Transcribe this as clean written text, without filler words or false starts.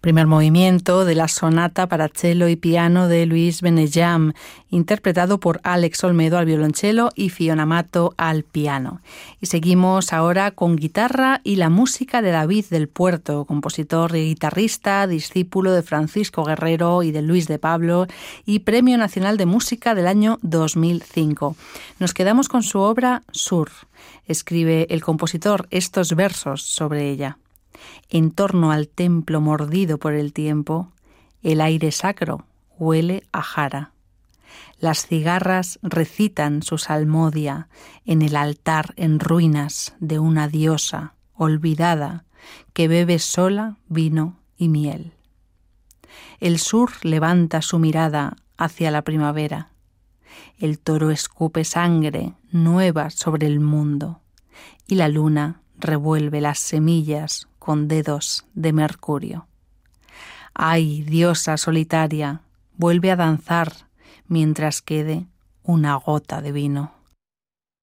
Primer movimiento de la sonata para cello y piano de Luis Benejam, interpretado por Alex Olmedo al violonchelo y Fiona Mato al piano. Y seguimos ahora con guitarra y la música de David del Puerto, compositor y guitarrista, discípulo de Francisco Guerrero y de Luis de Pablo y Premio Nacional de Música del año 2005. Nos quedamos con su obra Sur. Escribe el compositor estos versos sobre ella. En torno al templo mordido por el tiempo, el aire sacro huele a jara. Las cigarras recitan su salmodia en el altar en ruinas de una diosa olvidada que bebe sola vino y miel. El sur levanta su mirada hacia la primavera. El toro escupe sangre nueva sobre el mundo y la luna revuelve las semillas con dedos de mercurio. Ay, diosa solitaria, vuelve a danzar mientras quede una gota de vino.